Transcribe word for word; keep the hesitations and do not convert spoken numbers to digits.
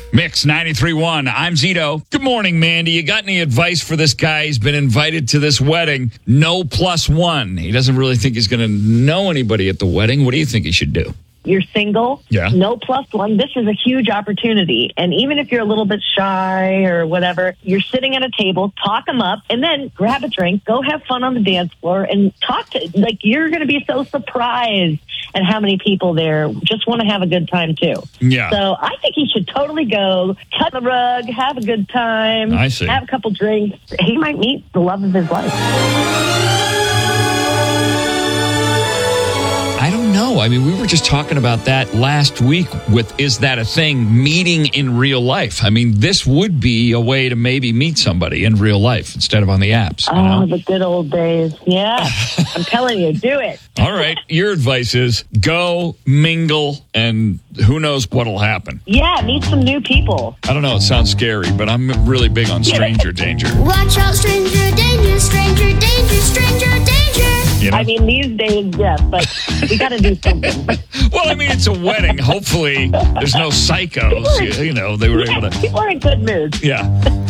Mix ninety-three point one. I'm Zito. Good morning, Mandy. You got any advice for this guy? He's been invited to this wedding. No plus one. He doesn't really think he's going to know anybody at the wedding. What do you think he should do? You're single. Yeah. No plus one. This is a huge opportunity. And even if you're a little bit shy or whatever, you're sitting at a table, talk them up, and then grab a drink, go have fun on the dance floor, and talk to, like, you're going to be so surprised at how many people there just want to have a good time, too. Yeah. So I think he should totally go, cut the rug, have a good time. I see. Have a couple drinks. He might meet the love of his life. I don't know. I mean, we were just talking about that last week with Is That a Thing? Meeting in real life. I mean, this would be a way to maybe meet somebody in real life instead of on the apps. You Oh, know? the good old days. Yeah. I'm telling you, do it. All right. Your advice is go, mingle, and who knows what'll happen. Yeah, meet some new people. I don't know. It sounds scary, but I'm really big on stranger danger. Watch out, stranger danger, stranger danger, stranger danger. You know? I mean, these days, yes, but we got to do something. Well, I mean, it's a wedding. Hopefully, there's no psychos. You, you know, they were able to. People are in good mood. Yeah.